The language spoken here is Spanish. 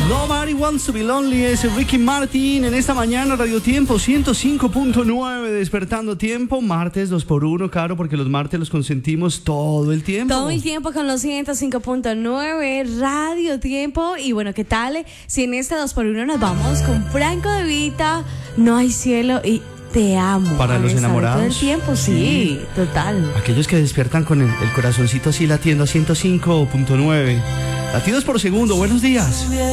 Nobody Wants to Be Lonely es Ricky Martin en esta mañana. Radio Tiempo 105.9, despertando tiempo. Martes 2x1, claro, porque los martes los consentimos todo el tiempo. Todo el tiempo con los 105.9 Radio Tiempo. Y bueno, ¿qué tal? Si en este 2x1 nos vamos con Franco De Vita, No hay cielo y Te amo. Para los enamorados. Todo el tiempo, sí, total. Aquellos que despiertan con el corazoncito así latiendo a 105.9 latidos por segundo. Buenos días.